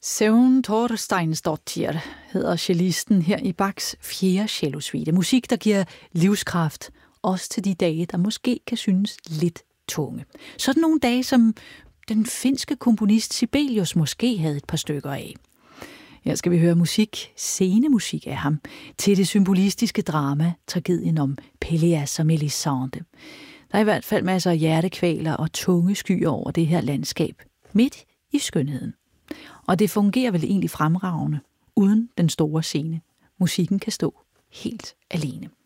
Sevn Thorsteinsdottir hedder cellisten her i Bachs 4. cellosuite. Musik, der giver livskraft, også til de dage, der måske kan synes lidt tunge. Sådan nogle dage, som den finske komponist Sibelius måske havde et par stykker af. Her skal vi høre scenemusik af ham, til det symbolistiske drama, tragedien om Peleas og Melisande. Der er i hvert fald masser af hjertekvaler og tunge skyer over det her landskab, midt i skønheden. Og det fungerer vel egentlig fremragende, uden den store scene. Musikken kan stå helt alene.